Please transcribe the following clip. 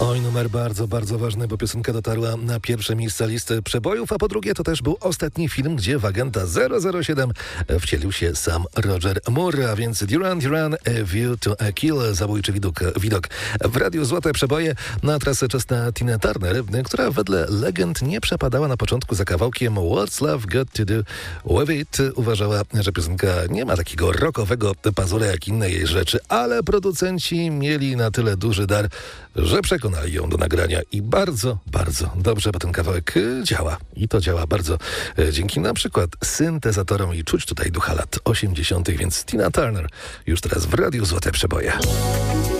Oj, numer bardzo, bardzo ważny, bo piosenka dotarła na pierwsze miejsca listy przebojów, a po drugie to też był ostatni film, gdzie w agenta 007 wcielił się sam Roger Moore, a więc Duran Duran, A View to a Kill, zabójczy widok. W radiu Złote Przeboje na trasę czas na Tinę Turner, która wedle legend nie przepadała na początku za kawałkiem What's Love Got to Do With It. Uważała, że piosenka nie ma takiego rockowego pazura jak inne jej rzeczy, ale producenci mieli na tyle duży dar, że przekonali ją do nagrania i bardzo, bardzo dobrze, bo ten kawałek działa. I to działa bardzo dzięki na przykład syntezatorom i czuć tutaj ducha lat 80., więc Tina Turner już teraz w radiu Złote Przeboje.